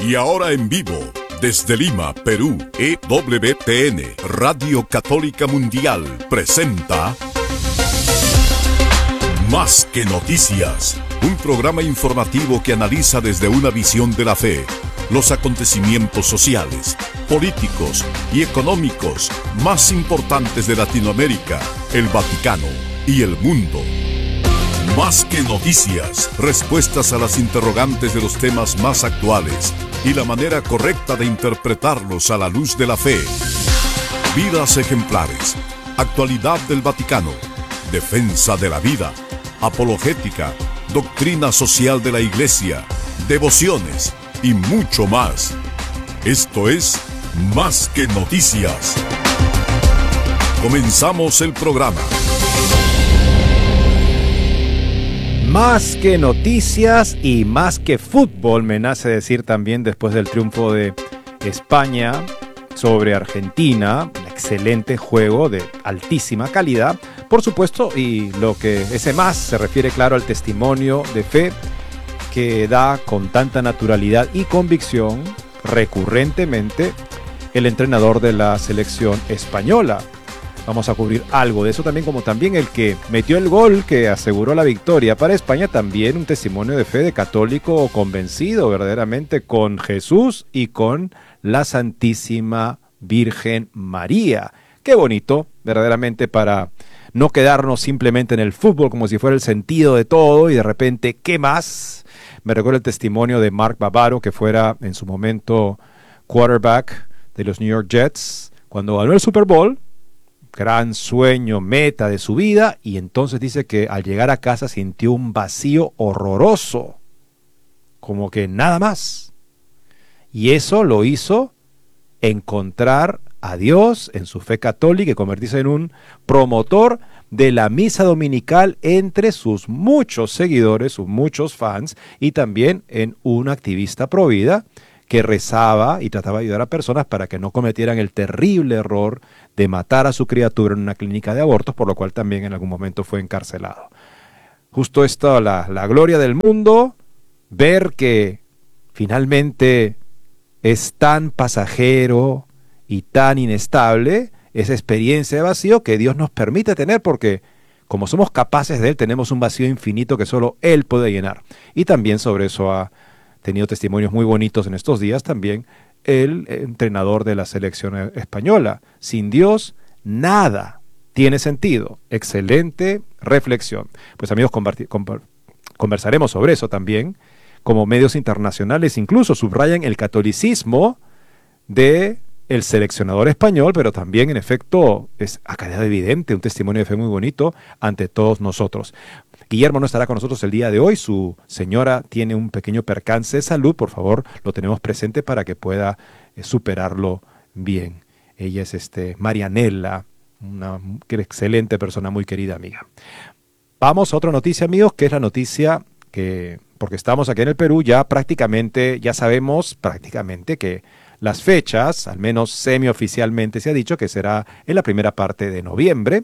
Y ahora en vivo, desde Lima, Perú, EWTN, Radio Católica Mundial, presenta Más que Noticias, un programa informativo que analiza desde una visión de la fe los acontecimientos sociales, políticos y económicos más importantes de Latinoamérica, el Vaticano y el mundo. Más que noticias, respuestas a las interrogantes de los temas más actuales y la manera correcta de interpretarlos a la luz de la fe. Vidas ejemplares, actualidad del Vaticano, defensa de la vida, apologética, doctrina social de la Iglesia, devociones y mucho más. Esto es Más que Noticias. Comenzamos el programa. Más que noticias y más que fútbol, me nace decir también después del triunfo de España sobre Argentina. Un excelente juego de altísima calidad, por supuesto, y lo que ese más se refiere, claro, al testimonio de fe que da con tanta naturalidad y convicción recurrentemente el entrenador de la selección española. Vamos a cubrir algo de eso también, como también el que metió el gol que aseguró la victoria para España, también un testimonio de fe de católico convencido verdaderamente con Jesús y con la Santísima Virgen María. Qué bonito, verdaderamente, para no quedarnos simplemente en el fútbol como si fuera el sentido de todo y de repente, ¿qué más? Me recuerda el testimonio de Mark Bavaro, que fuera en su momento quarterback de los New York Jets, cuando ganó el Super Bowl. Gran sueño, meta de su vida, y entonces dice que al llegar a casa sintió un vacío horroroso, como que nada más. Y eso lo hizo encontrar a Dios en su fe católica y convertirse en un promotor de la misa dominical entre sus muchos seguidores, sus muchos fans, y también en un activista pro vida que rezaba y trataba de ayudar a personas para que no cometieran el terrible error de matar a su criatura en una clínica de abortos, por lo cual también en algún momento fue encarcelado. Justo esto, la gloria del mundo, ver que finalmente es tan pasajero y tan inestable esa experiencia de vacío que Dios nos permite tener, porque como somos capaces de Él, tenemos un vacío infinito que solo Él puede llenar. Y también sobre eso ha tenido testimonios muy bonitos en estos días también el entrenador de la selección española. Sin Dios, nada tiene sentido. Excelente reflexión. Pues amigos, conversaremos sobre eso también. Como medios internacionales incluso subrayan el catolicismo de el seleccionador español, pero también en efecto es a calidad evidente un testimonio de fe muy bonito ante todos nosotros. Guillermo no estará con nosotros el día de hoy, su señora tiene un pequeño percance de salud, por favor lo tenemos presente para que pueda superarlo bien. Ella es Marianela, una excelente persona, muy querida amiga. Vamos a otra noticia, amigos, que es la noticia que, porque estamos aquí en el Perú, ya sabemos prácticamente que las fechas, al menos semioficialmente se ha dicho que será en la primera parte de noviembre,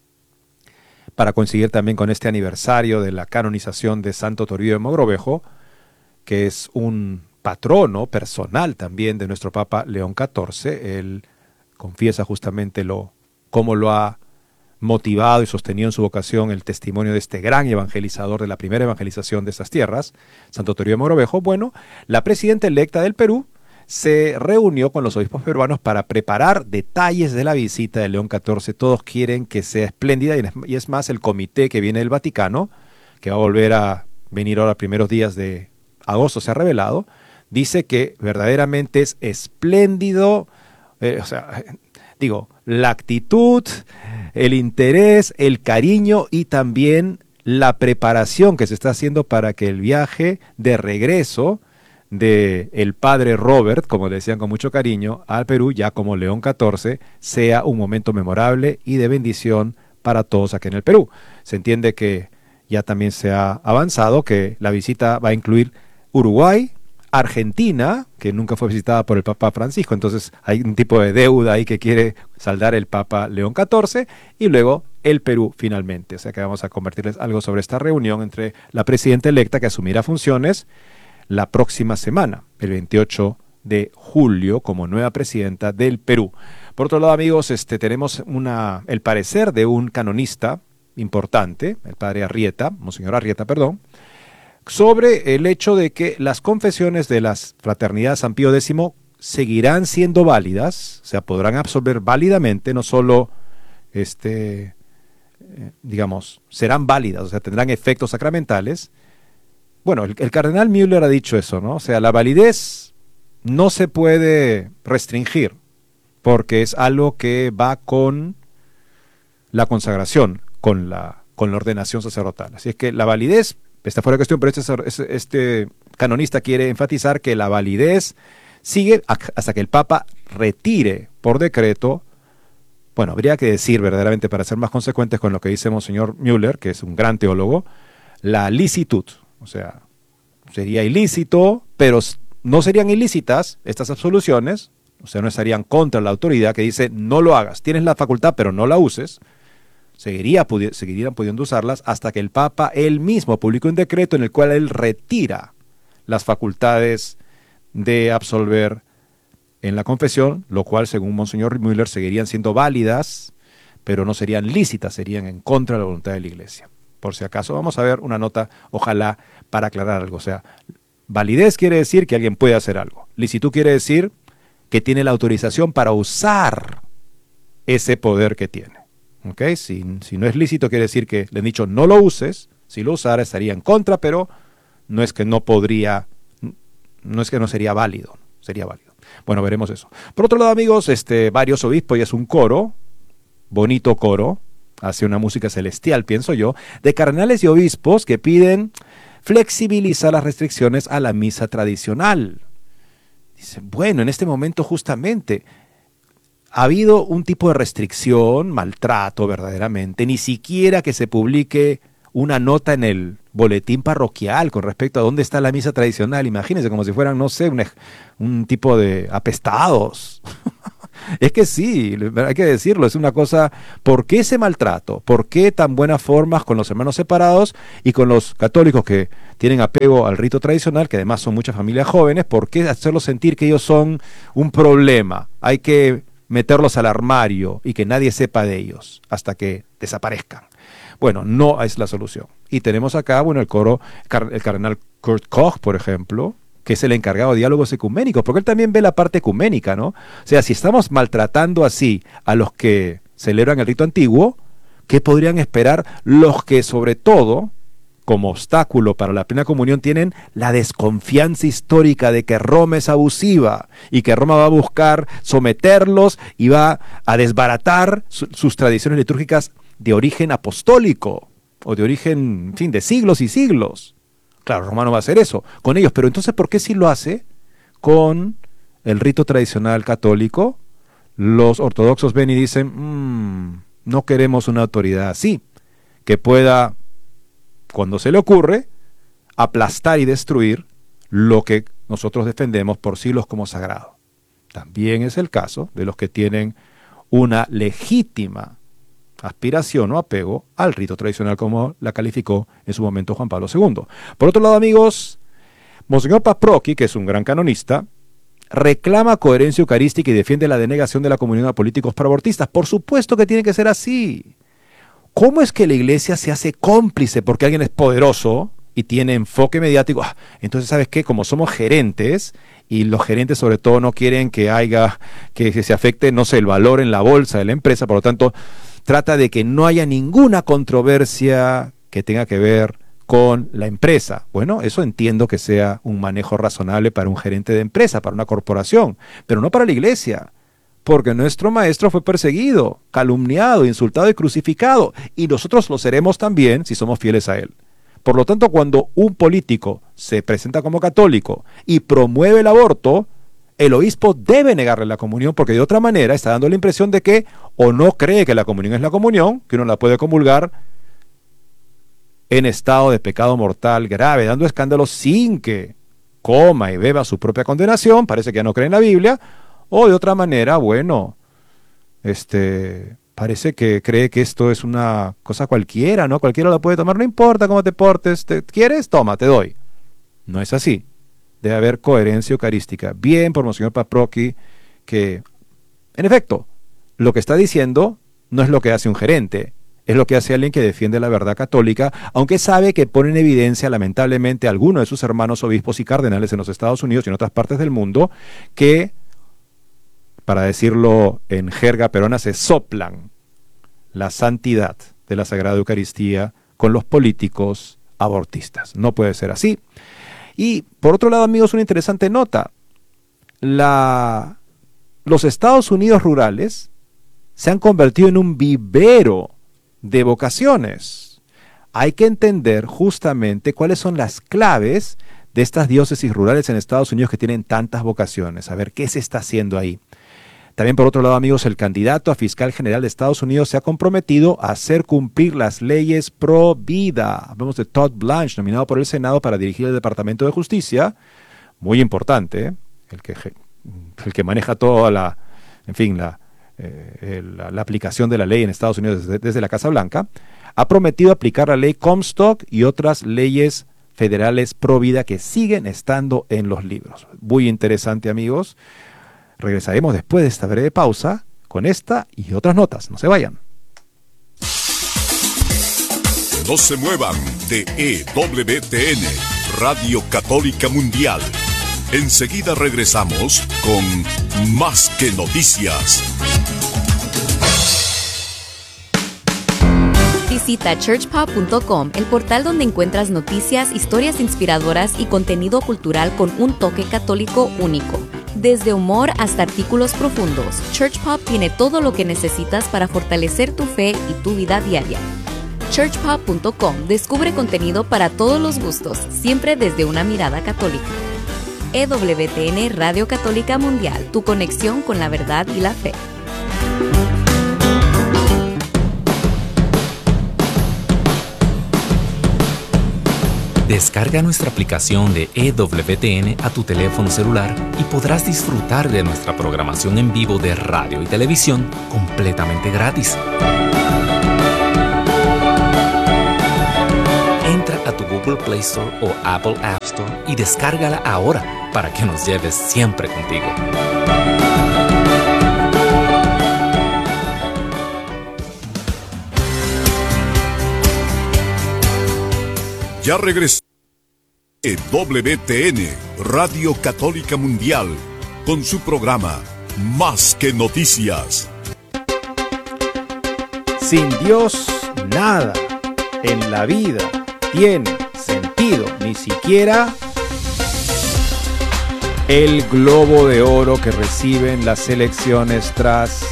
para coincidir también con este aniversario de la canonización de Santo Toribio de Mogrovejo, que es un patrono personal también de nuestro Papa León XIV. Él confiesa justamente cómo lo ha motivado y sostenido en su vocación el testimonio de este gran evangelizador de la primera evangelización de estas tierras, Santo Toribio de Mogrovejo. Bueno, la presidenta electa del Perú se reunió con los obispos peruanos para preparar detalles de la visita de León XIV. Todos quieren que sea espléndida y es más, el comité que viene del Vaticano, que va a volver a venir ahora primeros días de agosto, se ha revelado, dice que verdaderamente es espléndido, la actitud, el interés, el cariño y también la preparación que se está haciendo para que el viaje de regreso de el padre Robert, como le decían con mucho cariño, al Perú, ya como León XIV, sea un momento memorable y de bendición para todos aquí en el Perú. Se entiende que ya también se ha avanzado, que la visita va a incluir Uruguay, Argentina, que nunca fue visitada por el Papa Francisco, entonces hay un tipo de deuda ahí que quiere saldar el Papa León XIV, y luego el Perú finalmente. O sea que vamos a convertirles algo sobre esta reunión entre la presidenta electa, que asumirá funciones la próxima semana, el 28 de julio, como nueva presidenta del Perú. Por otro lado, amigos, tenemos el parecer de un canonista importante, el padre Arrieta, Monseñor Arrieta, perdón, sobre el hecho de que las confesiones de la Fraternidad San Pío X seguirán siendo válidas, o sea, podrán absolver válidamente, no solo, serán válidas, o sea, tendrán efectos sacramentales. Bueno, el cardenal Müller ha dicho eso, ¿no? O sea, la validez no se puede restringir, porque es algo que va con la consagración, con la ordenación sacerdotal. Así es que la validez está fuera de cuestión, pero este canonista quiere enfatizar que la validez sigue hasta que el Papa retire por decreto. Bueno, habría que decir verdaderamente, para ser más consecuentes con lo que dice Monseñor Müller, que es un gran teólogo, la licitud. O sea, sería ilícito, pero no serían ilícitas estas absoluciones, o sea, no estarían contra la autoridad que dice no lo hagas, tienes la facultad pero no la uses. Seguirían pudiendo usarlas hasta que el Papa él mismo publique un decreto en el cual él retira las facultades de absolver en la confesión, lo cual, según Monseñor Müller, seguirían siendo válidas, pero no serían lícitas, serían en contra de la voluntad de la Iglesia. Por si acaso, vamos a ver una nota, ojalá, para aclarar algo. O sea, validez quiere decir que alguien puede hacer algo. Licitud quiere decir que tiene la autorización para usar ese poder que tiene. ¿Okay? Si no es lícito, quiere decir que le han dicho no lo uses. Si lo usara, estaría en contra, pero no es que no podría, no es que no sería válido, sería válido. Bueno, veremos eso. Por otro lado, amigos, varios obispos, y es un coro, bonito coro, hace una música celestial, pienso yo, de cardenales y obispos que piden flexibilizar las restricciones a la misa tradicional. Dicen, bueno, en este momento justamente ha habido un tipo de restricción, maltrato verdaderamente, ni siquiera que se publique una nota en el boletín parroquial con respecto a dónde está la misa tradicional. Imagínense, como si fueran, no sé, un tipo de apestados. Es que sí, hay que decirlo, es una cosa, ¿por qué ese maltrato? ¿Por qué tan buenas formas con los hermanos separados y con los católicos que tienen apego al rito tradicional, que además son muchas familias jóvenes? ¿Por qué hacerlos sentir que ellos son un problema? Hay que meterlos al armario y que nadie sepa de ellos hasta que desaparezcan. Bueno, no es la solución. Y tenemos acá, bueno, el cardenal Kurt Koch, por ejemplo, que es el encargado de diálogos ecuménicos, porque él también ve la parte ecuménica, ¿no? O sea, si estamos maltratando así a los que celebran el rito antiguo, ¿qué podrían esperar los que, sobre todo, como obstáculo para la plena comunión, tienen la desconfianza histórica de que Roma es abusiva y que Roma va a buscar someterlos y va a desbaratar sus tradiciones litúrgicas de origen apostólico o de origen, en fin, de siglos y siglos? Claro, Roma no va a hacer eso con ellos, pero entonces, ¿por qué si lo hace con el rito tradicional católico? Los ortodoxos ven y dicen, no queremos una autoridad así, que pueda, cuando se le ocurre, aplastar y destruir lo que nosotros defendemos por siglos como sagrado. También es el caso de los que tienen una legítima aspiración o apego al rito tradicional, como la calificó en su momento Juan Pablo II. Por otro lado, amigos, Monseñor Paprocki, que es un gran canonista, reclama coherencia eucarística y defiende la denegación de la comunión a políticos para abortistas. Por supuesto que tiene que ser así. ¿Cómo es que la Iglesia se hace cómplice porque alguien es poderoso y tiene enfoque mediático? Entonces, ¿sabes qué? Como somos gerentes, y los gerentes sobre todo no quieren que se afecte, no sé, el valor en la bolsa de la empresa, por lo tanto, trata de que no haya ninguna controversia que tenga que ver con la empresa. Bueno, eso entiendo que sea un manejo razonable para un gerente de empresa, para una corporación, pero no para la Iglesia, porque nuestro maestro fue perseguido, calumniado, insultado y crucificado, y nosotros lo seremos también si somos fieles a él. Por lo tanto, cuando un político se presenta como católico y promueve el aborto, el obispo debe negarle la comunión, porque de otra manera está dando la impresión de que o no cree que la comunión es la comunión, que uno la puede comulgar en estado de pecado mortal grave, dando escándalos sin que coma y beba su propia condenación, parece que ya no cree en la Biblia, o de otra manera, bueno, parece que cree que esto es una cosa cualquiera, ¿no? Cualquiera la puede tomar, no importa cómo te portes, ¿quieres? Toma, te doy. No es así. debe haber coherencia eucarística. Bien por Monseñor Paprocki, que en efecto, lo que está diciendo no es lo que hace un gerente, es lo que hace alguien que defiende la verdad católica, aunque sabe que pone en evidencia, lamentablemente, a algunos de sus hermanos obispos y cardenales en los Estados Unidos y en otras partes del mundo, que, para decirlo en jerga peruana, se soplan la santidad de la Sagrada Eucaristía con los políticos abortistas. No puede ser así. Y, por otro lado, amigos, una interesante nota. Los Estados Unidos rurales se han convertido en un vivero de vocaciones. Hay que entender justamente cuáles son las claves de estas diócesis rurales en Estados Unidos que tienen tantas vocaciones. A ver, ¿qué se está haciendo ahí? También, por otro lado, amigos, el candidato a fiscal general de Estados Unidos se ha comprometido a hacer cumplir las leyes pro vida. Hablamos de Todd Blanche, nominado por el Senado para dirigir el Departamento de Justicia. Muy importante, el que maneja toda la aplicación de la ley en Estados Unidos desde la Casa Blanca, ha prometido aplicar la ley Comstock y otras leyes federales pro vida que siguen estando en los libros. Muy interesante, amigos. Regresaremos después de esta breve pausa con esta y otras notas. No se vayan. No se muevan de EWTN, Radio Católica Mundial. Enseguida regresamos con Más que Noticias. Visita churchpop.com, el portal donde encuentras noticias, historias inspiradoras y contenido cultural con un toque católico único. Desde humor hasta artículos profundos, ChurchPop tiene todo lo que necesitas para fortalecer tu fe y tu vida diaria. churchpop.com descubre contenido para todos los gustos, siempre desde una mirada católica. EWTN Radio Católica Mundial, tu conexión con la verdad y la fe. Descarga nuestra aplicación de EWTN a tu teléfono celular y podrás disfrutar de nuestra programación en vivo de radio y televisión completamente gratis. Entra a tu Google Play Store o Apple App Store y descárgala ahora para que nos lleves siempre contigo. Ya regresó WTN, Radio Católica Mundial, con su programa Más que Noticias. Sin Dios, nada en la vida tiene sentido, ni siquiera el globo de oro que reciben las selecciones tras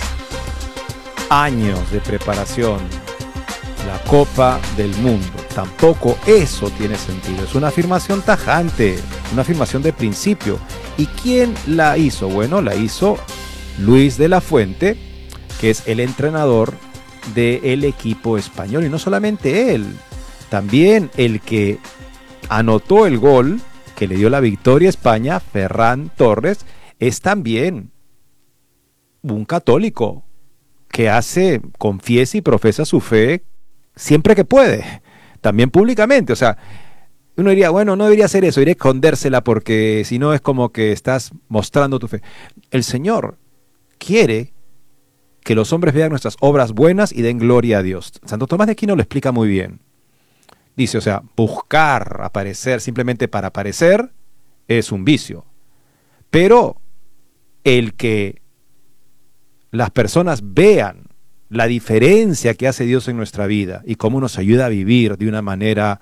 años de preparación, la Copa del Mundo. Tampoco eso tiene sentido. Es una afirmación tajante, una afirmación de principio. ¿Y quién la hizo? Bueno, la hizo Luis de la Fuente, que es el entrenador del equipo español. Y no solamente él, también el que anotó el gol que le dio la victoria a España, Ferran Torres, es también un católico que confiesa y profesa su fe siempre que puede. También públicamente, o sea, uno diría, bueno, no debería hacer eso, debería escondérsela porque si no es como que estás mostrando tu fe. El Señor quiere que los hombres vean nuestras obras buenas y den gloria a Dios. Santo Tomás de Aquino lo explica muy bien. Dice, o sea, buscar aparecer simplemente para aparecer es un vicio. Pero el que las personas vean la diferencia que hace Dios en nuestra vida y cómo nos ayuda a vivir de una manera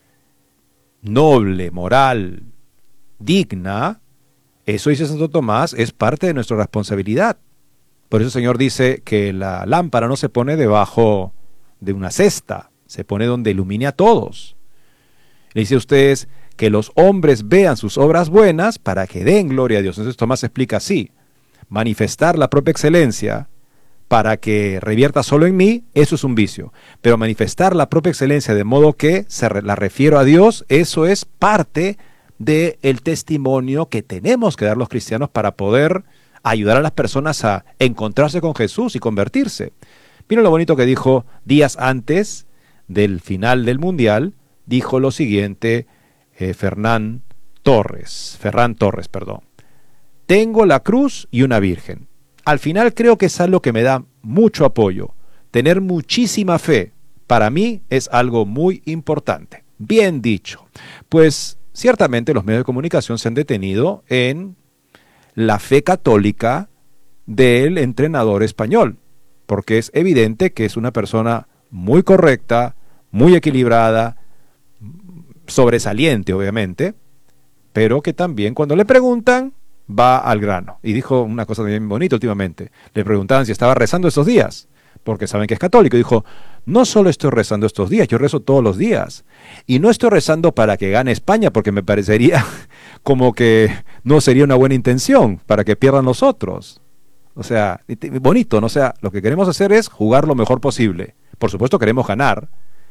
noble, moral, digna, eso dice Santo Tomás, es parte de nuestra responsabilidad. Por eso el Señor dice que la lámpara no se pone debajo de una cesta, se pone donde ilumine a todos. Le dice a ustedes que los hombres vean sus obras buenas para que den gloria a Dios. Entonces Tomás explica así, manifestar la propia excelencia para que revierta solo en mí, eso es un vicio. Pero manifestar la propia excelencia de modo que la refiero a Dios, eso es parte del testimonio que tenemos que dar los cristianos para poder ayudar a las personas a encontrarse con Jesús y convertirse. Miren lo bonito que dijo días antes del final del Mundial, dijo lo siguiente Fernán Ferran Torres, perdón. Tengo la cruz y una virgen. Al final creo que es algo que me da mucho apoyo. Tener muchísima fe, para mí es algo muy importante. Bien dicho. Pues ciertamente los medios de comunicación se han detenido en la fe católica del entrenador español, porque es evidente que es una persona muy correcta, muy equilibrada, sobresaliente obviamente, pero que también cuando le preguntan va al grano. Y dijo una cosa bien bonita últimamente. Le preguntaban si estaba rezando estos días, porque saben que es católico, y dijo: no solo estoy rezando estos días, yo rezo todos los días. Y no estoy rezando para que gane España, porque me parecería como que no sería una buena intención, para que pierdan los otros. O sea, bonito, ¿no? O sea, lo que queremos hacer es jugar lo mejor posible. Por supuesto queremos ganar,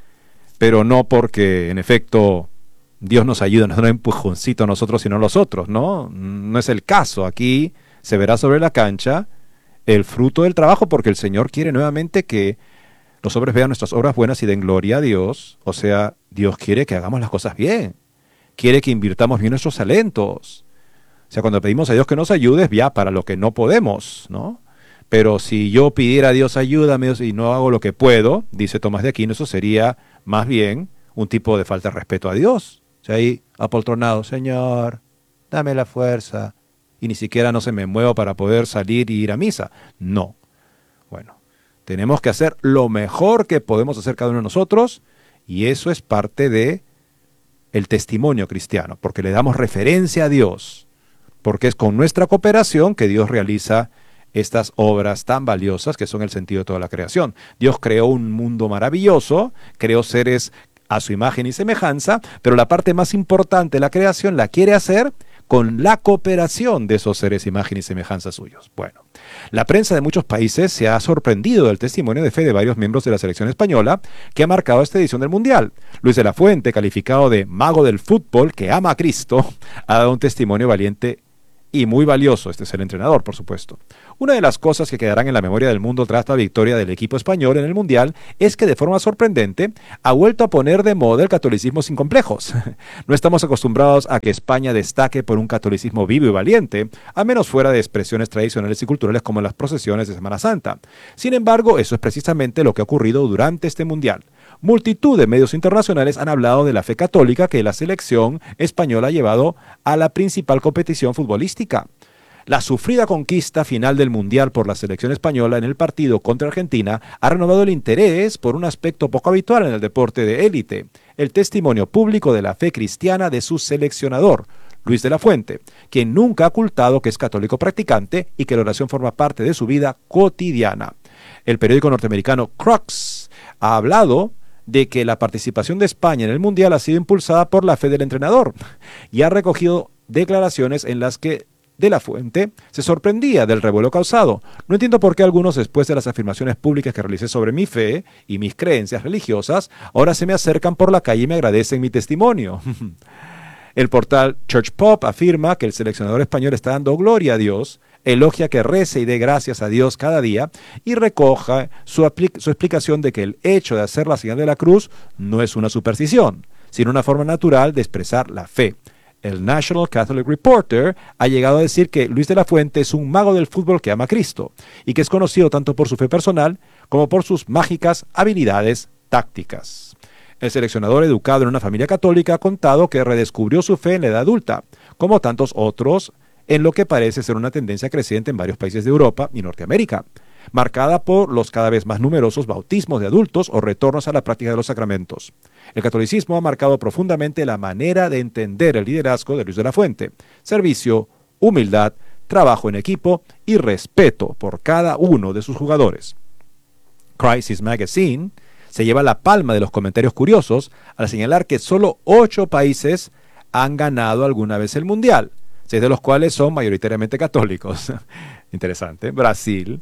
pero no porque, en efecto, Dios nos ayuda, nos da un empujoncito a nosotros y no a los otros, ¿no? No es el caso. Aquí se verá sobre la cancha el fruto del trabajo, porque el Señor quiere nuevamente que los hombres vean nuestras obras buenas y den gloria a Dios. O sea, Dios quiere que hagamos las cosas bien. Quiere que invirtamos bien nuestros talentos. O sea, cuando pedimos a Dios que nos ayude, ya para lo que no podemos, ¿no? Pero si yo pidiera a Dios ayúdame y no hago lo que puedo, dice Tomás de Aquino, eso sería más bien un tipo de falta de respeto a Dios. O sea, ahí apoltronado: Señor, dame la fuerza. Y ni siquiera no se me muevo para poder salir y ir a misa. No. Bueno, tenemos que hacer lo mejor que podemos hacer cada uno de nosotros, y eso es parte de el testimonio cristiano, porque le damos referencia a Dios, porque es con nuestra cooperación que Dios realiza estas obras tan valiosas que son el sentido de toda la creación. Dios creó un mundo maravilloso, creó seres a su imagen y semejanza, pero la parte más importante de la creación la quiere hacer con la cooperación de esos seres imagen y semejanza suyos. Bueno, la prensa de muchos países se ha sorprendido del testimonio de fe de varios miembros de la selección española que ha marcado esta edición del Mundial. Luis de la Fuente, calificado de mago del fútbol que ama a Cristo, ha dado un testimonio valiente y muy valioso. Este es el entrenador, por supuesto. Una de las cosas que quedarán en la memoria del mundo tras la victoria del equipo español en el Mundial es que de forma sorprendente ha vuelto a poner de moda el catolicismo sin complejos. No estamos acostumbrados a que España destaque por un catolicismo vivo y valiente, a menos fuera de expresiones tradicionales y culturales como las procesiones de Semana Santa. Sin embargo, eso es precisamente lo que ha ocurrido durante este Mundial. Multitud de medios internacionales han hablado de la fe católica que la selección española ha llevado a la principal competición futbolística. La sufrida conquista final del Mundial por la selección española en el partido contra Argentina ha renovado el interés por un aspecto poco habitual en el deporte de élite: el testimonio público de la fe cristiana de su seleccionador, Luis de la Fuente, quien nunca ha ocultado que es católico practicante y que la oración forma parte de su vida cotidiana. El periódico norteamericano Crux ha hablado de que la participación de España en el Mundial ha sido impulsada por la fe del entrenador, y ha recogido declaraciones en las que de la Fuente se sorprendía del revuelo causado. No entiendo por qué algunos, después de las afirmaciones públicas que realicé sobre mi fe y mis creencias religiosas, ahora se me acercan por la calle y me agradecen mi testimonio. El portal Church Pop afirma que el seleccionador español está dando gloria a Dios, elogia que rece y dé gracias a Dios cada día, y recoja su explicación de que el hecho de hacer la señal de la cruz no es una superstición, sino una forma natural de expresar la fe. El National Catholic Reporter ha llegado a decir que Luis de la Fuente es un mago del fútbol que ama a Cristo, y que es conocido tanto por su fe personal como por sus mágicas habilidades tácticas. El seleccionador, educado en una familia católica, ha contado que redescubrió su fe en la edad adulta, como tantos otros, en lo que parece ser una tendencia creciente en varios países de Europa y Norteamérica, marcada por los cada vez más numerosos bautismos de adultos o retornos a la práctica de los sacramentos. El catolicismo ha marcado profundamente la manera de entender el liderazgo de Luis de la Fuente: servicio, humildad, trabajo en equipo y respeto por cada uno de sus jugadores. Crisis Magazine se lleva la palma de los comentarios curiosos al señalar que solo 8 países han ganado alguna vez el Mundial, 6 de los cuales son mayoritariamente católicos. Interesante. Brasil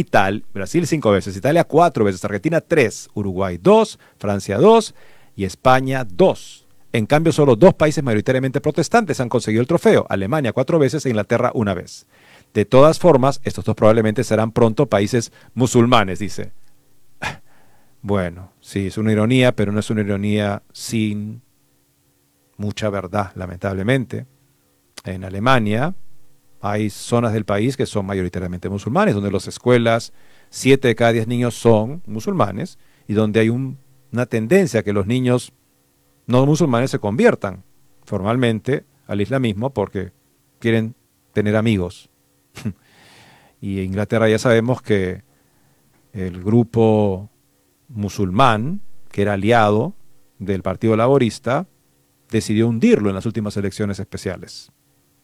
5 veces, Italia 4 veces, Argentina 3, Uruguay 2, Francia 2 y España 2. En cambio, solo 2 países mayoritariamente protestantes han conseguido el trofeo: Alemania 4 veces e Inglaterra 1 vez. De todas formas, estos 2 probablemente serán pronto países musulmanes, dice. Bueno, sí, es una ironía, pero no es una ironía sin mucha verdad, lamentablemente. En Alemania hay zonas del país que son mayoritariamente musulmanes, donde las escuelas, 7 de cada 10 niños son musulmanes, y donde hay una tendencia a que los niños no musulmanes se conviertan formalmente al islamismo porque quieren tener amigos. Y en Inglaterra ya sabemos que el grupo musulmán, que era aliado del Partido Laborista, decidió hundirlo en las últimas elecciones especiales.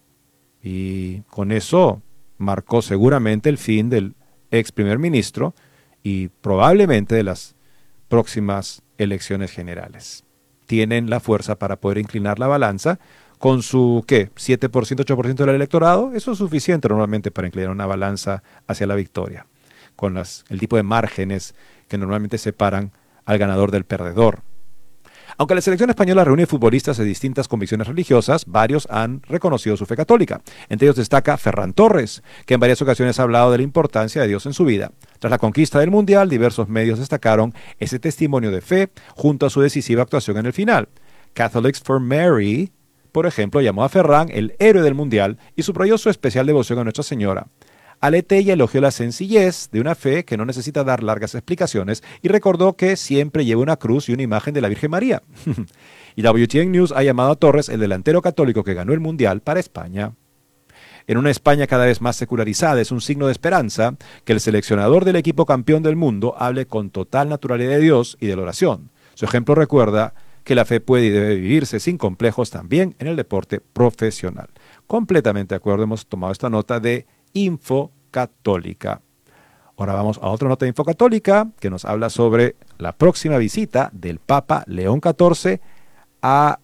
Y con eso marcó seguramente el fin del ex primer ministro y probablemente de las próximas elecciones generales. Tienen la fuerza para poder inclinar la balanza con su, ¿qué? 7%, 8% del electorado. Eso es suficiente normalmente para inclinar una balanza hacia la victoria, con el tipo de márgenes que normalmente separan al ganador del perdedor. Aunque la selección española reúne futbolistas de distintas convicciones religiosas, varios han reconocido su fe católica. Entre ellos destaca Ferran Torres, que en varias ocasiones ha hablado de la importancia de Dios en su vida. Tras la conquista del Mundial, diversos medios destacaron ese testimonio de fe junto a su decisiva actuación en el final. Catholics for Mary, por ejemplo, llamó a Ferran el héroe del Mundial y subrayó su especial devoción a Nuestra Señora. Aletella elogió la sencillez de una fe que no necesita dar largas explicaciones y recordó que siempre lleva una cruz y una imagen de la Virgen María. Y WTN News ha llamado a Torres el delantero católico que ganó el Mundial para España. En una España cada vez más secularizada es un signo de esperanza que el seleccionador del equipo campeón del mundo hable con total naturalidad de Dios y de la oración. Su ejemplo recuerda que la fe puede y debe vivirse sin complejos también en el deporte profesional. Completamente de acuerdo, hemos tomado esta nota de Info Católica. Ahora vamos a otra nota de Info Católica que nos habla sobre la próxima visita del Papa León XIV a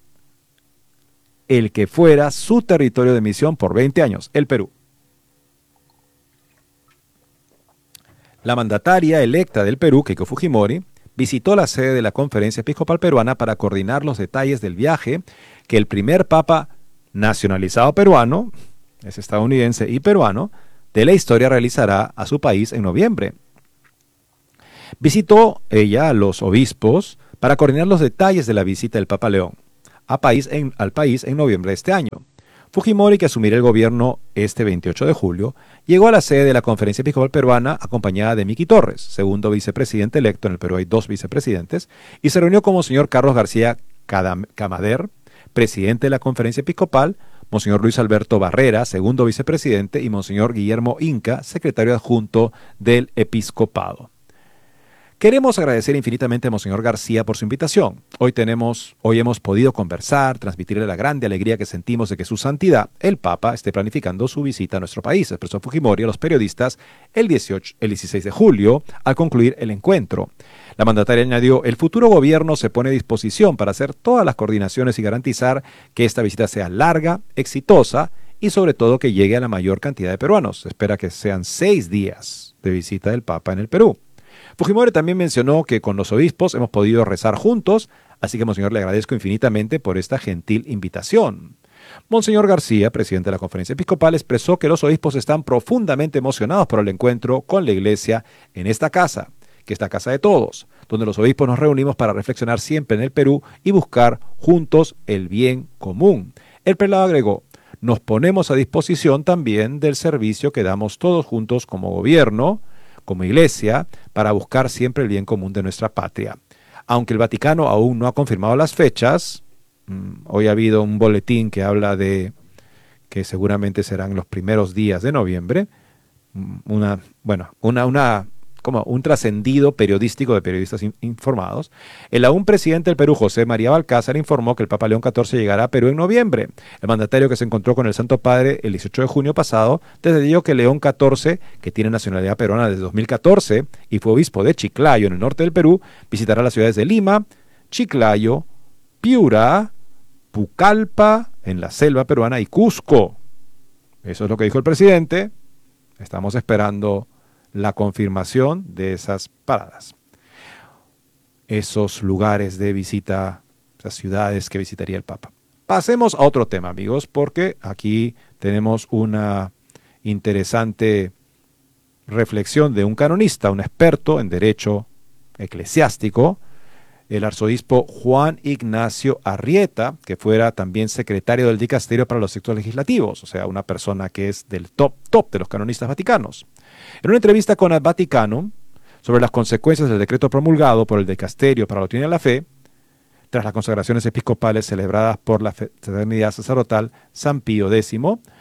el que fuera su territorio de misión por 20 años, el Perú. La mandataria electa del Perú, Keiko Fujimori, visitó la sede de la Conferencia Episcopal Peruana para coordinar los detalles del viaje que el primer Papa nacionalizado peruano, es estadounidense y peruano, de la historia realizará a su país en noviembre. Visitó ella a los obispos para coordinar los detalles de la visita del Papa León al país en noviembre de este año. Fujimori, que asumirá el gobierno este 28 de julio, llegó a la sede de la Conferencia Episcopal Peruana acompañada de Miki Torres, segundo vicepresidente electo. En el Perú hay 2 vicepresidentes, y se reunió con Monseñor Carlos García Camader, presidente de la Conferencia Episcopal, Monseñor Luis Alberto Barrera, segundo vicepresidente, y Monseñor Guillermo Inca, secretario adjunto del Episcopado. Queremos agradecer infinitamente a Monseñor García por su invitación. Hoy hemos podido conversar, transmitirle la grande alegría que sentimos de que su santidad, el Papa, esté planificando su visita a nuestro país, expresó Fujimori a los periodistas el 16 de julio al concluir el encuentro. La mandataria añadió: el futuro gobierno se pone a disposición para hacer todas las coordinaciones y garantizar que esta visita sea larga, exitosa y sobre todo que llegue a la mayor cantidad de peruanos. Se espera que sean 6 días de visita del Papa en el Perú. Fujimori también mencionó que con los obispos hemos podido rezar juntos, así que, Monseñor, le agradezco infinitamente por esta gentil invitación. Monseñor García, presidente de la Conferencia Episcopal, expresó que los obispos están profundamente emocionados por el encuentro con la Iglesia en esta casa, que es la casa de todos, donde los obispos nos reunimos para reflexionar siempre en el Perú y buscar juntos el bien común. El prelado agregó: nos ponemos a disposición también del servicio que damos todos juntos como gobierno, como Iglesia, para buscar siempre el bien común de nuestra patria. Aunque el Vaticano aún no ha confirmado las fechas, hoy ha habido un boletín que habla de que seguramente serán los primeros días de noviembre, como un trascendido periodístico de periodistas informados. El aún presidente del Perú, José María Balcázar, informó que el Papa León XIV llegará a Perú en noviembre. El mandatario, que se encontró con el Santo Padre el 18 de junio pasado, decidió que León XIV, que tiene nacionalidad peruana desde 2014 y fue obispo de Chiclayo, en el norte del Perú, visitará las ciudades de Lima, Chiclayo, Piura, Pucallpa, en la selva peruana, y Cusco. Eso es lo que dijo el presidente. Estamos esperando la confirmación de esas paradas, esos lugares de visita, esas ciudades que visitaría el Papa. Pasemos a otro tema, amigos, porque aquí tenemos una interesante reflexión de un canonista, un experto en derecho eclesiástico, el arzobispo Juan Ignacio Arrieta, que fuera también secretario del dicasterio para los actos legislativos, o sea, una persona que es del top de los canonistas vaticanos. En una entrevista con el Vaticano sobre las consecuencias del decreto promulgado por el dicasterio para la doctrina de la fe, tras las consagraciones episcopales celebradas por la fraternidad sacerdotal San Pío X,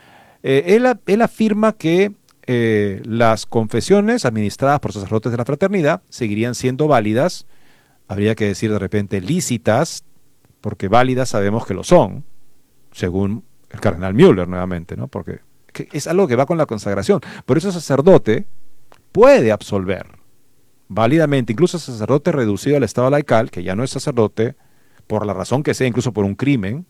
él afirma que las confesiones administradas por sacerdotes de la fraternidad seguirían siendo válidas, habría que decir de repente lícitas, porque válidas sabemos que lo son, según el cardenal Müller nuevamente, ¿no? Porque es algo que va con la consagración. Por eso el sacerdote puede absolver válidamente, incluso el sacerdote reducido al estado laical, que ya no es sacerdote, por la razón que sea, incluso por un crimen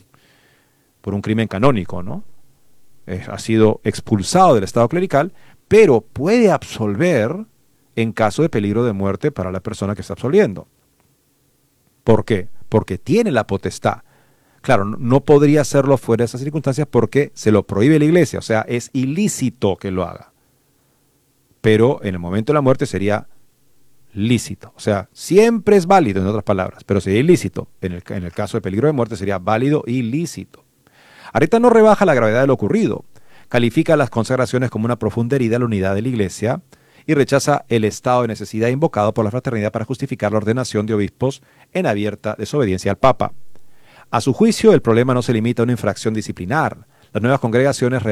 canónico, ¿no? Ha sido expulsado del estado clerical, pero puede absolver en caso de peligro de muerte para la persona que está absolviendo. ¿Por qué? Porque tiene la potestad. Claro, no podría hacerlo fuera de esas circunstancias porque se lo prohíbe la iglesia, o sea, es ilícito que lo haga. Pero en el momento de la muerte sería lícito, o sea, siempre es válido, en otras palabras, pero sería ilícito. En el caso de peligro de muerte sería válido y lícito. Arrieta no rebaja la gravedad de lo ocurrido, califica las consagraciones como una profunda herida a la unidad de la iglesia y rechaza el estado de necesidad invocado por la fraternidad para justificar la ordenación de obispos en abierta desobediencia al Papa. A su juicio, el problema no se limita a una infracción disciplinar. Las nuevas consagraciones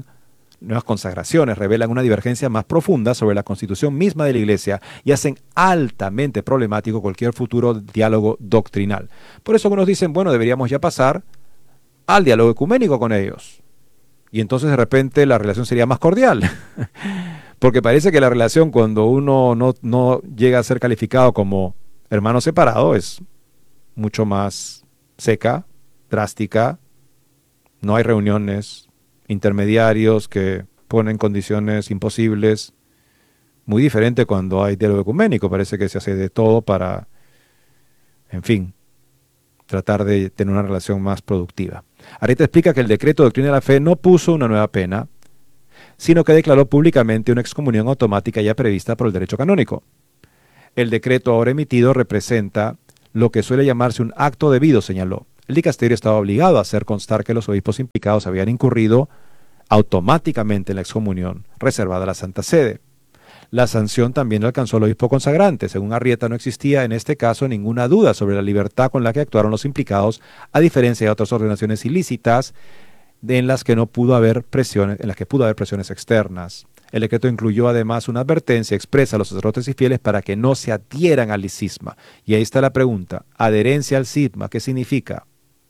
revelan una divergencia más profunda sobre la constitución misma de la Iglesia y hacen altamente problemático cualquier futuro diálogo doctrinal. Por eso algunos dicen, bueno, deberíamos ya pasar al diálogo ecuménico con ellos. Y entonces de repente la relación sería más cordial. Porque parece que la relación cuando uno no llega a ser calificado como hermano separado es mucho más seca, drástica, no hay reuniones, intermediarios que ponen condiciones imposibles, muy diferente cuando hay diálogo ecuménico, parece que se hace de todo para, en fin, tratar de tener una relación más productiva. Arrieta explica que el decreto de doctrina de la fe no puso una nueva pena, sino que declaró públicamente una excomunión automática ya prevista por el derecho canónico. El decreto ahora emitido representa lo que suele llamarse un acto debido, señaló. El dicasterio estaba obligado a hacer constar que los obispos implicados habían incurrido automáticamente en la excomunión reservada a la Santa Sede. La sanción también alcanzó al obispo consagrante. Según Arrieta, no existía en este caso ninguna duda sobre la libertad con la que actuaron los implicados, a diferencia de otras ordenaciones ilícitas en las que pudo haber presiones externas. El decreto incluyó además una advertencia expresa a los sacerdotes y fieles para que no se adhieran al cisma. Y ahí está la pregunta, adherencia al cisma, ¿qué significa?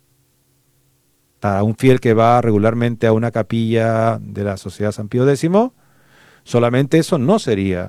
Para un fiel que va regularmente a una capilla de la Sociedad San Pío X, solamente eso no sería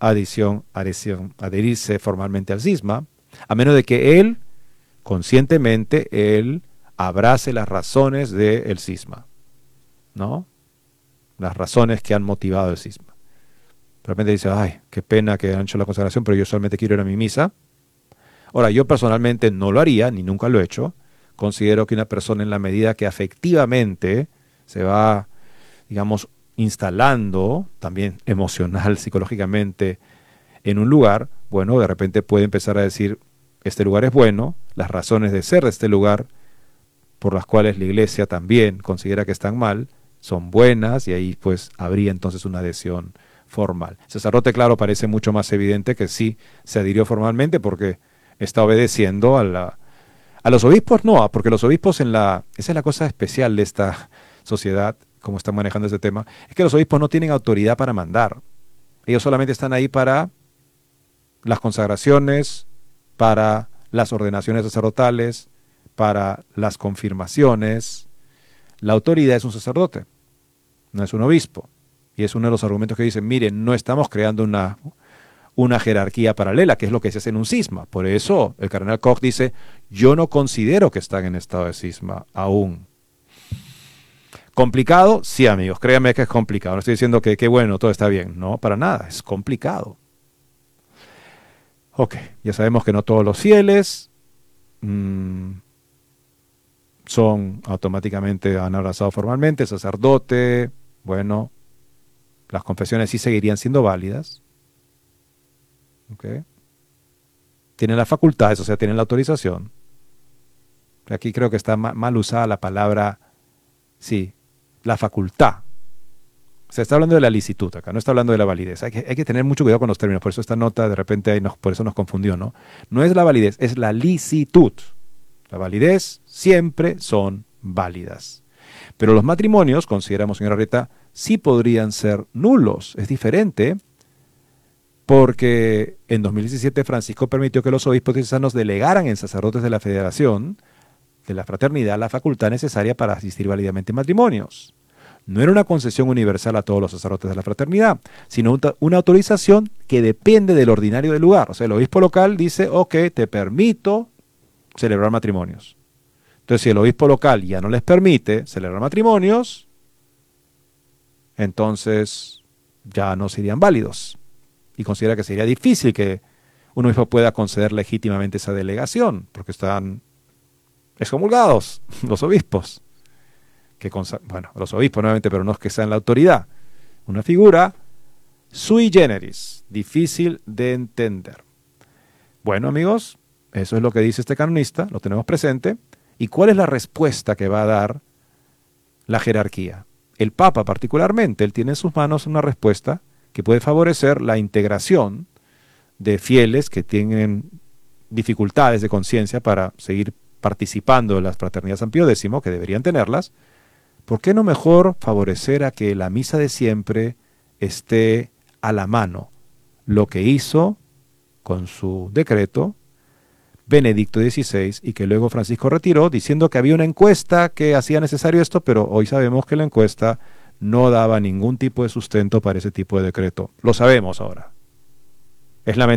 adherirse formalmente al cisma, a menos de que él, conscientemente, abrace las razones del cisma, ¿no? Las razones que han motivado el cisma. De repente dice, ay, qué pena que han hecho la consagración, pero yo solamente quiero ir a mi misa. Ahora, yo personalmente no lo haría, ni nunca lo he hecho. Considero que una persona, en la medida que afectivamente se va, digamos, instalando, también emocional, psicológicamente, en un lugar, bueno, de repente puede empezar a decir, este lugar es bueno, las razones de ser de este lugar, por las cuales la iglesia también considera que están mal, son buenas, y ahí pues habría entonces una adhesión formal. El sacerdote, claro, parece mucho más evidente que sí se adhirió formalmente porque está obedeciendo a los obispos, no, porque los obispos esa es la cosa especial de esta sociedad, como están manejando este tema, es que los obispos no tienen autoridad para mandar. Ellos solamente están ahí para las consagraciones, para las ordenaciones sacerdotales, para las confirmaciones. La autoridad es un sacerdote, no es un obispo. Y es uno de los argumentos que dicen, miren, no estamos creando una jerarquía paralela, que es lo que se hace en un cisma. Por eso el cardenal Koch dice, yo no considero que están en estado de cisma aún. ¿Complicado? Sí, amigos, créanme que es complicado. No estoy diciendo que bueno, todo está bien. No, para nada, es complicado. Ok, ya sabemos que no todos los fieles son automáticamente, han abrazado formalmente. El sacerdote, bueno, las confesiones sí seguirían siendo válidas. Okay. tienen las facultades, o sea, tienen la autorización. Aquí creo que está mal usada la palabra, sí, la facultad. Se está hablando de la licitud acá, no está hablando de la validez. Hay que tener mucho cuidado con los términos, por eso esta nota de repente por eso nos confundió, ¿no? No es la validez, es la licitud. La validez siempre son válidas. Pero los matrimonios, consideramos, señora Rita, sí podrían ser nulos. Es diferente porque en 2017 Francisco permitió que los obispos diocesanos delegaran en sacerdotes de la Federación de la Fraternidad la facultad necesaria para asistir válidamente en matrimonios. No era una concesión universal a todos los sacerdotes de la fraternidad, sino una autorización que depende del ordinario del lugar. O sea, el obispo local dice, ok, te permito celebrar matrimonios. Entonces, si el obispo local ya no les permite celebrar matrimonios, entonces ya no serían válidos. Y considera que sería difícil que un obispo pueda conceder legítimamente esa delegación, porque están excomulgados los obispos. Los obispos nuevamente, pero no es que sean la autoridad. Una figura sui generis, difícil de entender. Bueno, amigos, eso es lo que dice este canonista, lo tenemos presente. ¿Y cuál es la respuesta que va a dar la jerarquía? El Papa particularmente, él tiene en sus manos una respuesta que puede favorecer la integración de fieles que tienen dificultades de conciencia para seguir participando de las fraternidades San Pío X, que deberían tenerlas. ¿Por qué no mejor favorecer a que la misa de siempre esté a la mano? Lo que hizo con su decreto Benedicto XVI y que luego Francisco retiró, diciendo que había una encuesta que hacía necesario esto, pero hoy sabemos que la encuesta no daba ningún tipo de sustento para ese tipo de decreto. Lo sabemos ahora. Es lamentable.